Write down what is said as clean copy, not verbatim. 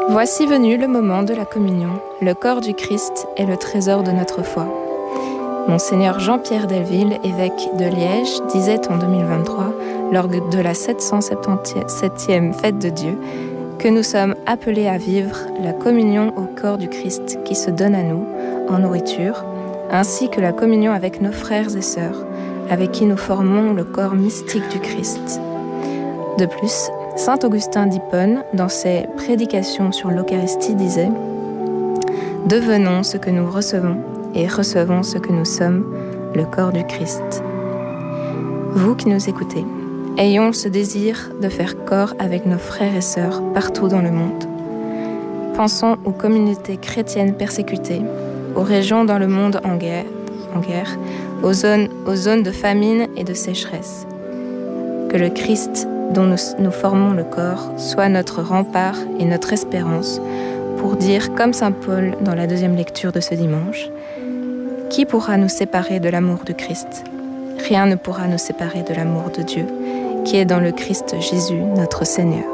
Voici venu le moment de la communion. Le corps du Christ est le trésor de notre foi. Monseigneur Jean-Pierre Delville, évêque de Liège, disait en 2023, lors de la 777e fête de Dieu, que nous sommes appelés à vivre la communion au corps du Christ qui se donne à nous en nourriture, ainsi que la communion avec nos frères et sœurs, avec qui nous formons le corps mystique du Christ. De plus, saint Augustin d'Hippone, dans ses prédications sur l'Eucharistie, disait « Devenons ce que nous recevons et recevons ce que nous sommes, le corps du Christ. » Vous qui nous écoutez, ayons ce désir de faire corps avec nos frères et sœurs partout dans le monde. Pensons aux communautés chrétiennes persécutées, aux régions dans le monde en guerre, aux zones de famine et de sécheresse. Que le Christ, dont nous formons le corps, soit notre rempart et notre espérance pour dire, comme saint Paul dans la deuxième lecture de ce dimanche, « Qui pourra nous séparer de l'amour de Christ ? Rien ne pourra nous séparer de l'amour de Dieu, qui est dans le Christ Jésus, notre Seigneur. »